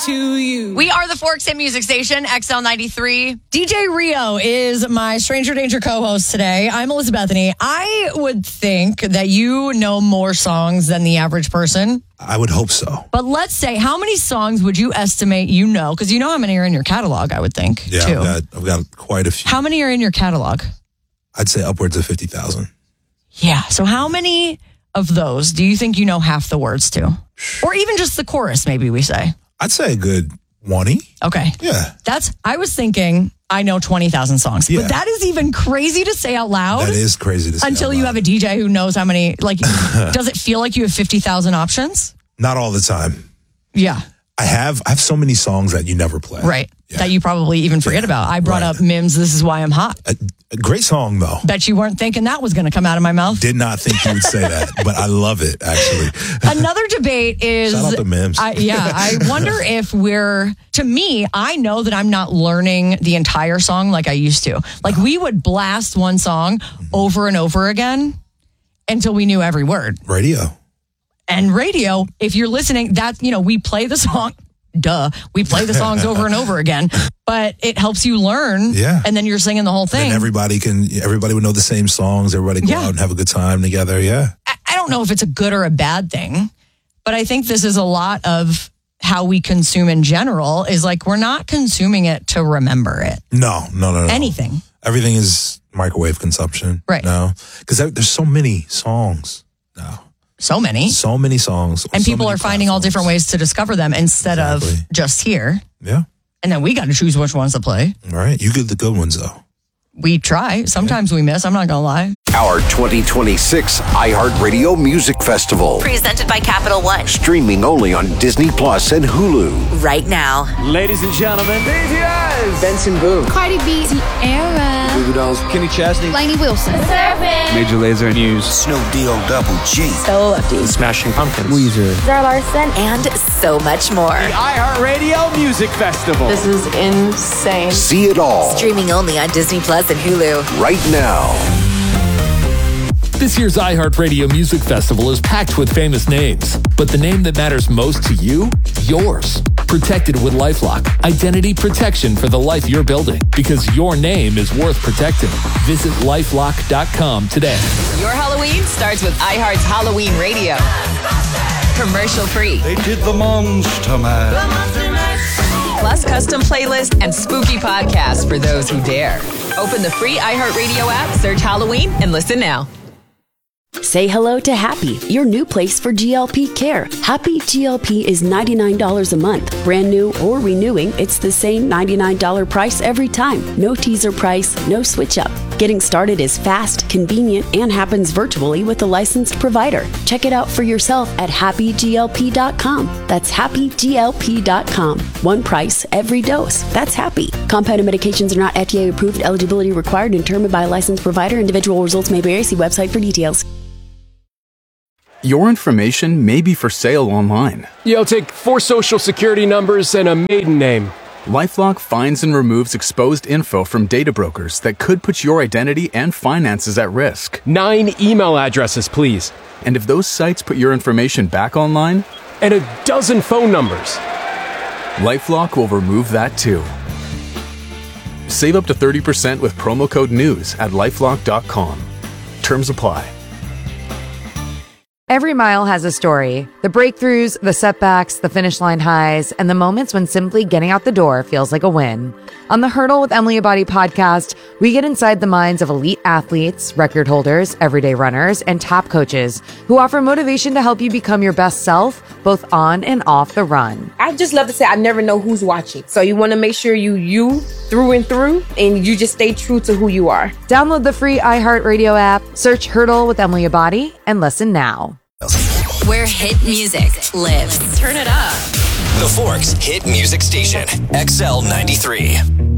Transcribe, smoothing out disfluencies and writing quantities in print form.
to you. We are the Forks Hit Music Station, XL93. DJ Rio is my Stranger Danger co-host today. I'm Elizabethany. I would think that you know more songs than the average person. I would hope so. But let's say, how many songs would you estimate you know? Because you know how many are in your catalog, I would think, Yeah, too. I've got quite a few. How many are in your catalog? I'd say upwards of 50,000. Yeah. So how many of those do you think you know half the words to? Or even just the chorus, maybe we say. I'd say a good 20. Okay. Yeah. I was thinking I know 20,000 songs. Yeah. But that is even crazy to say out loud. That is crazy to say Until out you loud. have a DJ who knows how many, like, does it feel like you have 50,000 options? Not all the time. Yeah. I have so many songs that you never play. Right. Yeah. That you probably even forget about. I brought up Mims, This Is Why I'm Hot. A great song, though. Bet you weren't thinking that was going to come out of my mouth. Did not think you would say that, but I love it, actually. Another debate is... Shout out to Mims. I wonder if to me, I know that I'm not learning the entire song like I used to. Like, we would blast one song over and over again until we knew every word. Radio. And radio, if you're listening, we play the song. Duh. We play the songs over and over again, but it helps you learn. Yeah. And then you're singing the whole thing. And everybody would know the same songs. Everybody go out and have a good time together. Yeah. I don't know if it's a good or a bad thing, but I think this is a lot of how we consume in general is like, we're not consuming it to remember it. No. Anything. Everything is microwave consumption. Right. No. Because there's so many songs now. So many songs. And people are finding all different ways to discover them instead of just here. Yeah. And then we got to choose which ones to play. All right. You get the good ones, though. We try. Sometimes we miss. I'm not going to lie. Our 2026 iHeartRadio Music Festival. Presented by Capital One. Streaming only on Disney Plus and Hulu. Right now. Ladies and gentlemen, BTS. Benson Boone. Cardi B. Tierra. Goo Goo Dolls. Kenny Chesney. Lainey Wilson. Major Lazer News. Snoop Double G. Stella Lefty. Smashing Pumpkins. Weezer. Zara Larson. And so much more. The iHeartRadio Music Festival. This is insane. See it all. Streaming only on Disney Plus and Hulu. Right now. This year's iHeartRadio Music Festival is packed with famous names, but the name that matters most to you? Yours. Protected with LifeLock. Identity protection for the life you're building, because your name is worth protecting. Visit LifeLock.com today. Your Halloween starts with iHeart's Halloween Radio. Commercial free. They did the Monster Mash. Plus custom playlist and spooky podcasts for those who dare. Open the free iHeartRadio app, search Halloween, and listen now. Say hello to Happy, your new place for GLP care. Happy GLP is $99 a month. Brand new or renewing, it's the same $99 price every time. No teaser price, no switch up. Getting started is fast, convenient, and happens virtually with a licensed provider. Check it out for yourself at happyglp.com. That's happyglp.com. One price, every dose. That's Happy. Compounded medications are not FDA approved. Eligibility required and determined by a licensed provider. Individual results may vary. See website for details. Your information may be for sale online. Yo, take 4 social security numbers and a maiden name. LifeLock finds and removes exposed info from data brokers that could put your identity and finances at risk. 9 email addresses, please. And if those sites put your information back online? And a dozen phone numbers. LifeLock will remove that too. Save up to 30% with promo code NEWS at LifeLock.com. Terms apply. Every mile has a story. The breakthroughs, the setbacks, the finish line highs, and the moments when simply getting out the door feels like a win. On the Hurdle with Emily Abadi podcast, we get inside the minds of elite athletes, record holders, everyday runners, and top coaches who offer motivation to help you become your best self, both on and off the run. I just love to say I never know who's watching. So you want to make sure you through and through, and you just stay true to who you are. Download the free iHeartRadio app, search Hurdle with Emily Abadi, and listen now. Where hit music lives. Turn it up. The Forks Hit Music Station, XL93.